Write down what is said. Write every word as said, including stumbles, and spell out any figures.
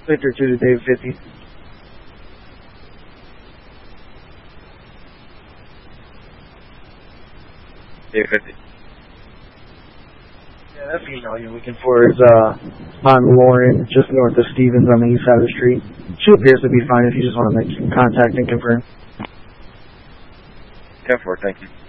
Victor two to Dave fifty. Dave fifty. Yeah, that female you're looking for is uh, on Lauren, just north of Stevens on the east side of the street. She appears to be fine if you just want to make contact and confirm. ten four, thank you.